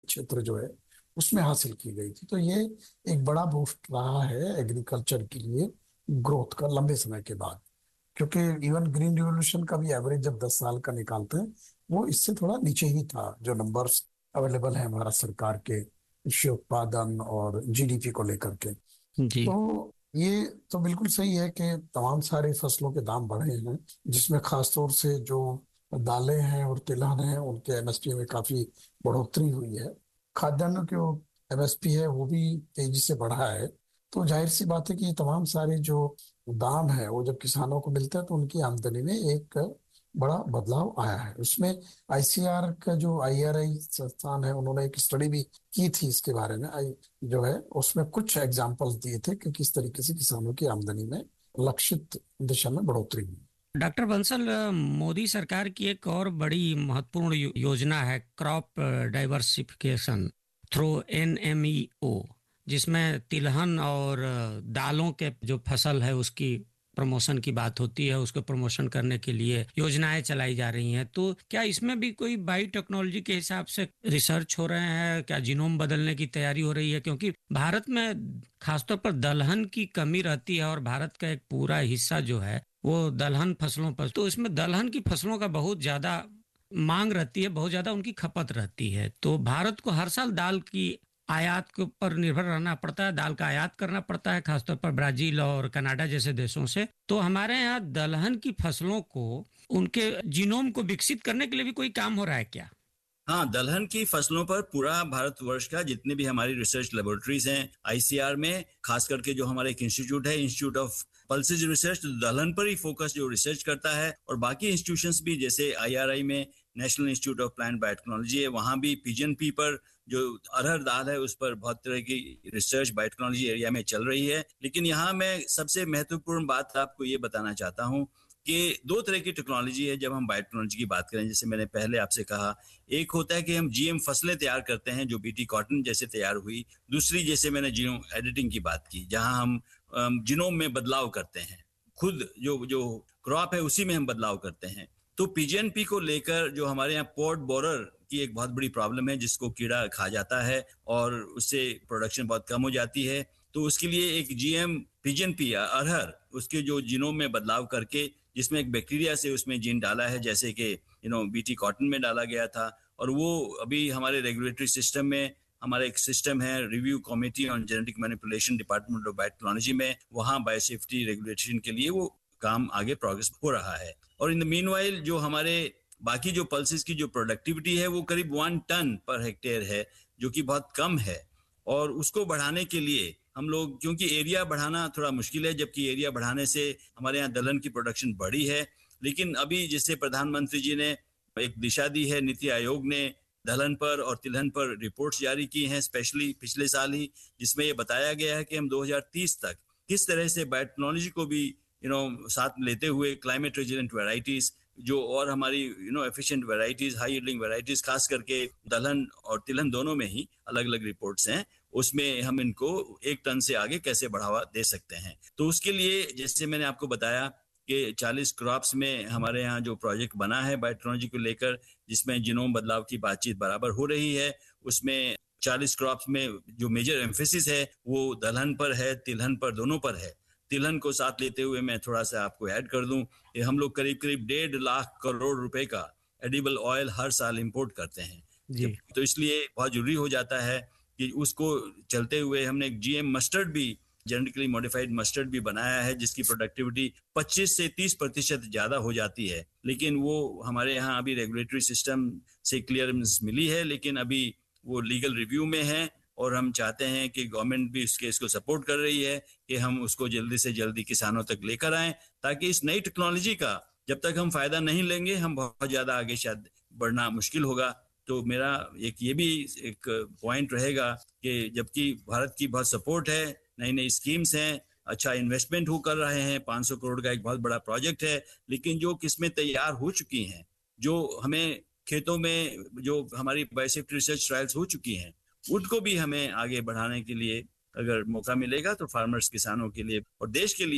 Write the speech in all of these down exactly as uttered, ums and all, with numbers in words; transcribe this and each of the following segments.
क्षेत्र जो है उसमें हासिल की गई थी। तो ये एक बड़ा बूस्ट रहा है एग्रीकल्चर के लिए ग्रोथ का लंबे समय के बाद। क्योंकि इवन ग्रीन रिवॉल्यूशन का भी एवरेज जब दस साल का निकालते हैं, वो इससे थोड़ा नीचे ही था जो नंबर्स अवेलेबल है भारत सरकार के कृषि उत्पादन और जीडीपी को लेकर के। जी। तो ये तो बिल्कुल सही है कि तमाम सारी फसलों के दाम बढ़े हैं, जिसमें खासतौर से जो दालें हैं और तिलहन हैं उनके एमएसपी में काफी बढ़ोतरी हुई है। खाद्यान्नों की एमएसपी है वो भी तेजी से बढ़ा है। तो जाहिर सी बात है कि ये तमाम सारे जो दाम है वो जब किसानों को मिलते हैं तो उनकी आमदनी में एक बड़ा बदलाव आया है। उसमें आईसीआर का जो आईआरआई संस्थान है उन्होंने एक स्टडी भी की थी इसके बारे में, आई जो है उसमें कुछ एग्जाम्पल्स दिए थे कि किस तरीके से किसानों की आमदनी में लक्षित दिशा में बढ़ोतरी हुई। डॉक्टर बंसल, अ, मोदी सरकार की एक और बड़ी महत्वपूर्ण यो- योजना है crop diversification through an M E ओ, जिसमें तिलहन और अ, दालों के जो फसल है उसकी प्रमोशन की बात होती है। उसको प्रमोशन करने के लिए योजनाएं चलाई जा रही हैं। तो क्या इसमें भी कोई बायोटेक्नोलॉजी के हिसाब से रिसर्च हो रहे हैं? क्या जीनोम बदलने की तैयारी हो रही है? क्योंकि भारत में खासतौर पर दलहन की कमी रहती है और भारत का एक पूरा हिस्सा जो है वो दलहन फसलों पर, तो इसमें दलहन की फसलों का बहुत ज्यादा मांग रहती है, बहुत ज्यादा उनकी खपत रहती है। तो भारत को हर साल दाल की आयात के ऊपर निर्भर रहना पड़ता है, दाल का आयात करना पड़ता है, खासतौर पर ब्राजील और कनाडा जैसे देशों से। तो हमारे यहाँ दलहन की फसलों को, उनके जीनोम को विकसित करने के लिए भी कोई काम हो रहा है क्या? हाँ, दलहन की फसलों पर पूरा भारतवर्ष का जितने भी हमारी रिसर्च लेबोरेटरीज हैं आईसीआर में, खास करके जो हमारा एक इंस्टीट्यूट है, इंस्टीट्यूट ऑफ पल्सेज रिसर्च, तो दलहन पर ही फोकस जो रिसर्च करता है, और बाकी इंस्टीट्यूशंस भी जैसे आईआरआई में national institute of plant biotechnology है, वहां भी पिजन पी पर जो अरहर दाल है उस पर बहुत तरह की रिसर्च बायोटेक्नोलॉजी एरिया में चल रही है। लेकिन यहाँ मैं सबसे महत्वपूर्ण बात आपको ये बताना चाहता हूँ कि दो तरह की टेक्नोलॉजी है जब हम बायोटेक्नोलॉजी की बात करें। जैसे मैंने पहले आपसे कहा, एक होता है कि हम जीएम फसलें तैयार करते हैं जो बीटी कॉटन जैसे तैयार हुई। दूसरी, जैसे मैंने जीनोम एडिटिंग की बात की, जहां हम जीनोम में बदलाव करते हैं, खुद जो जो क्रॉप है उसी में हम बदलाव करते हैं। तो पीजीएनपी को लेकर जो हमारे यहाँ पॉड बोरर की एक बहुत बड़ी प्रॉब्लम है, जिसको कीड़ा खा जाता है और उससे प्रोडक्शन बहुत कम हो जाती है। तो उसके लिए एक जीएम पीजीएनपी अरहर, उसके जो जीनोम में बदलाव करके, जिसमें एक बैक्टीरिया से उसमें जीन डाला है, जैसे कि यू नो बीटी कॉटन में डाला गया था, और वो अभी हमारे रेगुलेटरी सिस्टम में, हमारा एक सिस्टम है review committee on genetic manipulation department of biotechnology में, वहाँ बायोसेफ्टी रेगुलेशन के लिए वो काम आगे प्रोग्रेस हो रहा है। और इन द मीनवाइल जो हमारे बाकी जो पल्सेस की जो प्रोडक्टिविटी है वो करीब वन टन पर हेक्टेयर है, जो कि बहुत कम है। और उसको बढ़ाने के लिए हम लोग, क्योंकि एरिया बढ़ाना थोड़ा मुश्किल है, जबकि एरिया बढ़ाने से हमारे यहाँ दलहन की प्रोडक्शन बढ़ी है। लेकिन अभी जिससे प्रधानमंत्री जी ने एक दिशा दी है, नीति आयोग ने दलहन पर और तिलहन पर रिपोर्ट्स जारी की हैं, स्पेशली पिछले साल ही, जिसमें ये बताया गया है कि हम दो हज़ार तीस तक किस तरह से बायोटेक्नोलॉजी को भी यू नो साथ लेते हुए क्लाइमेट रेजिलेंट वैरायटीज जो, और हमारी you know efficient varieties, high yielding varieties, खास करके दलहन और तिलहन दोनों में ही अलग अलग रिपोर्ट्स हैं, उसमें हम इनको एक टन से आगे कैसे बढ़ावा दे सकते हैं। तो उसके लिए जैसे मैंने आपको बताया कि चालीस क्रॉप्स में हमारे यहाँ जो प्रोजेक्ट बना है बायोटेक्नोलॉजी को लेकर, जिसमें जीनोम बदलाव की बातचीत बराबर हो रही है, उसमें चालीस क्रॉप्स में जो मेजर एम्फेसिस है वो दलहन पर है, तिलहन पर, दोनों पर है। तिलहन को साथ लेते हुए मैं थोड़ा सा आपको ऐड कर दूं कि हम लोग करीब करीब डेढ़ लाख करोड़ रुपए का एडिबल ऑयल हर साल इंपोर्ट करते हैं। जब जी। तो इसलिए बहुत जरूरी हो जाता है कि उसको चलते हुए हमने एक जीएम मस्टर्ड भी, जेनेटिकली मॉडिफाइड मस्टर्ड भी बनाया है, जिसकी प्रोडक्टिविटी पच्चीस से तीस प्रतिशत ज्यादा हो जाती है। लेकिन वो हमारे यहाँ अभी रेगुलेटरी सिस्टम से क्लियरेंस मिली है, लेकिन अभी वो लीगल रिव्यू में है, और हम चाहते हैं कि गवर्नमेंट भी इसके इसको सपोर्ट कर रही है कि हम उसको जल्दी से जल्दी किसानों तक लेकर आएं, ताकि इस नई टेक्नोलॉजी का जब तक हम फायदा नहीं लेंगे हम बहुत ज्यादा आगे शायद बढ़ना मुश्किल होगा। तो मेरा एक ये भी एक पॉइंट रहेगा कि जबकि भारत की बहुत सपोर्ट है, नई नई स्कीम्स हैं, अच्छा इन्वेस्टमेंट हो कर रहे हैं, पाँच सौ करोड़ का एक बहुत बड़ा प्रोजेक्ट है, लेकिन जो किस्में तैयार हो चुकी हैं, जो हमें खेतों में जो हमारी बायोसेफ्टी रिसर्च ट्रायल्स हो चुकी हैं, उनको भी हमें आगे बढ़ाने के लिए अगर मौका मिलेगा तो फार्मर्स, किसानों के लिए और देश के लिए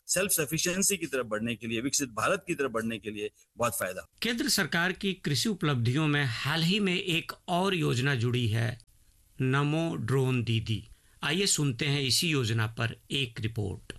सेल्फ सफिशिएंसी की तरफ बढ़ने के लिए, विकसित भारत की तरफ बढ़ने के लिए बहुत फायदा। केंद्र सरकार की कृषि उपलब्धियों में हाल ही में एक और योजना जुड़ी है, नमो ड्रोन दीदी। आइए सुनते हैं इसी योजना पर एक रिपोर्ट।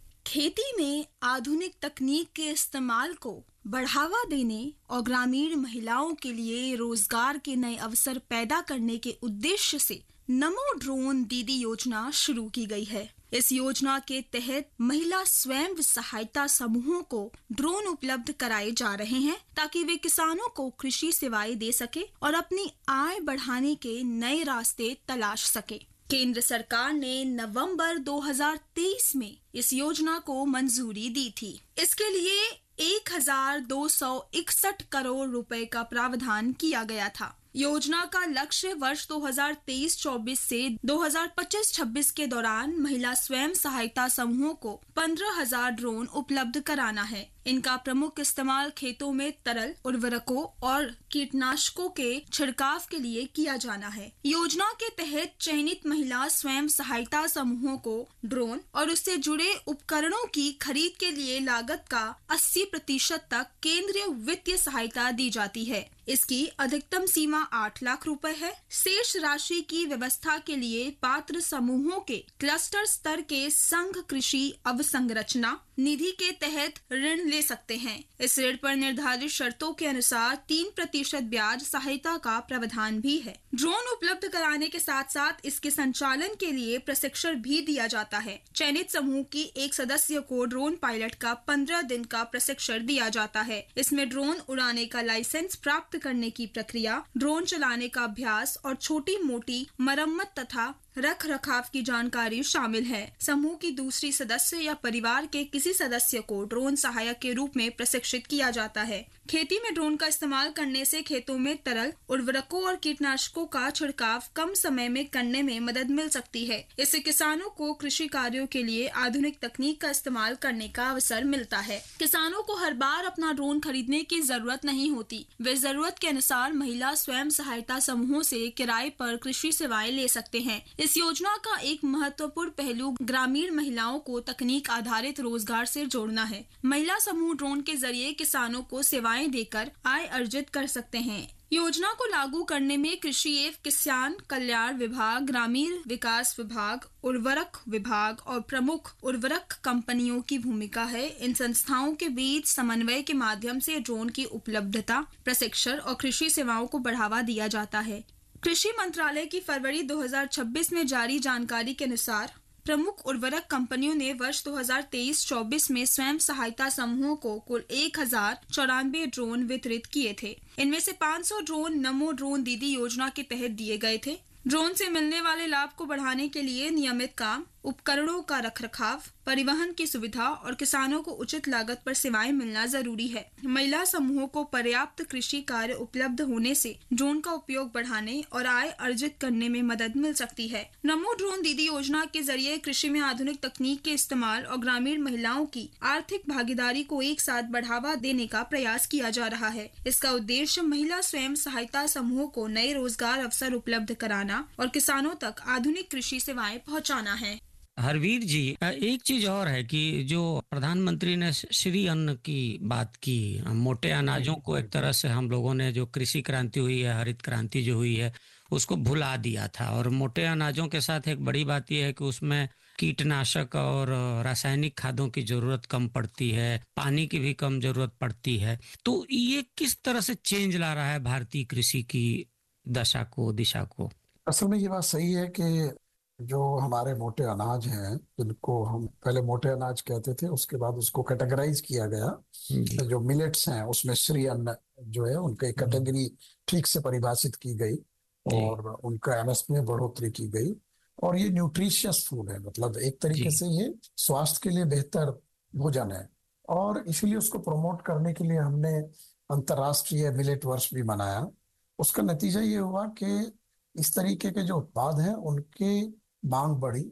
खेती में आधुनिक तकनीक के इस्तेमाल को बढ़ावा देने और ग्रामीण महिलाओं के लिए रोजगार के नए अवसर पैदा करने के उद्देश्य से नमो ड्रोन दीदी योजना शुरू की गई है। इस योजना के तहत महिला स्वयं सहायता समूहों को ड्रोन उपलब्ध कराए जा रहे हैं ताकि वे किसानों को कृषि सेवाएं दे सके और अपनी आय बढ़ाने के नए रास्ते तलाश सके। केंद्र सरकार ने नवंबर दो हज़ार तेईस में इस योजना को मंजूरी दी थी। इसके लिए एक हजार दो सौ इकसठ करोड़ रुपए का प्रावधान किया गया था। योजना का लक्ष्य वर्ष दो हज़ार तेईस चौबीस से दो हज़ार पच्चीस छब्बीस के दौरान महिला स्वयं सहायता समूहों को पंद्रह हजार ड्रोन उपलब्ध कराना है। इनका प्रमुख इस्तेमाल खेतों में तरल उर्वरकों और कीटनाशकों के छिड़काव के लिए किया जाना है। योजना के तहत चयनित महिला स्वयं सहायता समूहों को ड्रोन और उससे जुड़े उपकरणों की खरीद के लिए लागत का अस्सी प्रतिशत तक केंद्रीय वित्तीय सहायता दी जाती है। इसकी अधिकतम सीमा आठ लाख रुपए है। शेष राशि की व्यवस्था के लिए पात्र समूहों के क्लस्टर स्तर के संघ कृषि अवसंरचना निधि के तहत ऋण ले सकते हैं। इस ऋण पर निर्धारित शर्तों के अनुसार तीन प्रतिशत ब्याज सहायता का प्रावधान भी है। ड्रोन उपलब्ध कराने के साथ साथ इसके संचालन के लिए प्रशिक्षण भी दिया जाता है। चयनित समूह की एक सदस्य को ड्रोन पायलट का पंद्रह दिन का प्रशिक्षण दिया जाता है। इसमें ड्रोन उड़ाने का लाइसेंस प्राप्त करने की प्रक्रिया, ड्रोन चलाने का अभ्यास और छोटी मोटी मरम्मत तथा रख रखाव की जानकारी शामिल है। समूह की दूसरी सदस्य या परिवार के किसी सदस्य को ड्रोन सहायक के रूप में प्रशिक्षित किया जाता है। खेती में ड्रोन का इस्तेमाल करने से खेतों में तरल उर्वरकों और कीटनाशकों का छिड़काव कम समय में करने में मदद मिल सकती है। इससे किसानों को कृषि कार्यों के लिए आधुनिक तकनीक का इस्तेमाल करने का अवसर मिलता है। किसानों को हर बार अपना ड्रोन खरीदने की जरूरत नहीं होती। वे जरूरत के अनुसार महिला स्वयं सहायता समूहों से किराए पर कृषि सेवाएं ले सकते हैं। इस योजना का एक महत्वपूर्ण पहलू ग्रामीण महिलाओं को तकनीक आधारित रोजगार से जोड़ना है। महिला समूह ड्रोन के जरिए किसानों को सेवाएं देकर आय अर्जित कर सकते हैं। योजना को लागू करने में कृषि एवं किसान कल्याण विभाग, ग्रामीण विकास विभाग, उर्वरक विभाग और प्रमुख उर्वरक कंपनियों की भूमिका है। इन संस्थाओं के बीच समन्वय के माध्यम से ड्रोन की उपलब्धता, प्रशिक्षण और कृषि सेवाओं को बढ़ावा दिया जाता है। कृषि मंत्रालय की फरवरी दो हज़ार छब्बीस में जारी जानकारी के अनुसार प्रमुख उर्वरक कंपनियों ने वर्ष दो हज़ार तेईस चौबीस में स्वयं सहायता समूहों को कुल एक हजार चौरानवे ड्रोन वितरित किए थे। इनमें से पाँच सौ ड्रोन नमो ड्रोन दीदी योजना के तहत दिए गए थे। ड्रोन से मिलने वाले लाभ को बढ़ाने के लिए नियमित काम, उपकरणों का रखरखाव, परिवहन की सुविधा और किसानों को उचित लागत पर सेवाएं मिलना जरूरी है। महिला समूहों को पर्याप्त कृषि कार्य उपलब्ध होने से ड्रोन का उपयोग बढ़ाने और आय अर्जित करने में मदद मिल सकती है। नमो ड्रोन दीदी योजना के जरिए कृषि में आधुनिक तकनीक के इस्तेमाल और ग्रामीण महिलाओं की आर्थिक भागीदारी को एक साथ बढ़ावा देने का प्रयास किया जा रहा है। इसका उद्देश्य महिला स्वयं सहायता समूहों को नए रोजगार अवसर उपलब्ध कराना और किसानों तक आधुनिक कृषि सेवाएं पहुँचाना है। हरवीर जी, एक चीज और है कि जो प्रधानमंत्री ने श्री अन्न की बात की, मोटे अनाजों को एक तरह से हम लोगों ने जो कृषि क्रांति हुई है, हरित क्रांति जो हुई है, उसको भुला दिया था। और मोटे अनाजों के साथ एक बड़ी बात यह है कि उसमें कीटनाशक और रासायनिक खादों की जरूरत कम पड़ती है, पानी की भी कम जरूरत पड़ती है। तो ये किस तरह से चेंज ला रहा है भारतीय कृषि की दशा को, दिशा को? असल में ये बात सही है कि जो हमारे मोटे अनाज हैं, जिनको हम पहले मोटे अनाज कहते थे, उसके बाद उसको कैटेगराइज किया गया। जो मिलेट्स हैं उसमें श्री अन्न जो है उनकी कैटेगरी ठीक से परिभाषित की गई और उनका एमएसपी में बढ़ोतरी की गई। और ये न्यूट्रिशियस फूड है, मतलब एक तरीके से ये स्वास्थ्य के लिए बेहतर भोजन है। और इसीलिए उसको प्रमोट करने के लिए हमने अंतर्राष्ट्रीय मिलेट वर्ष भी मनाया। उसका नतीजा ये हुआ कि इस तरीके के जो उत्पाद हैं उनके मांग बढ़ी,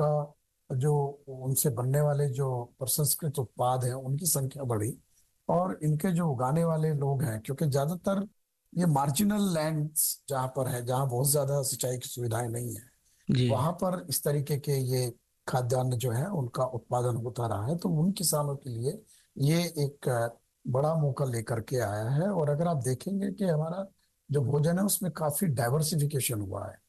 उनका जो उनसे बनने वाले जो प्रसंस्कृत उत्पाद हैं उनकी संख्या बढ़ी और इनके जो उगाने वाले लोग हैं, क्योंकि ज्यादातर ये मार्जिनल लैंड्स जहाँ पर है, जहाँ बहुत ज्यादा सिंचाई की सुविधाएं नहीं है, वहां पर इस तरीके के ये खाद्यान्न जो है उनका उत्पादन होता रहा है। तो उन किसानों के लिए ये एक बड़ा मौका लेकर के आया है। और अगर आप देखेंगे कि हमारा जो भोजन है उसमें काफी डाइवर्सिफिकेशन हुआ है।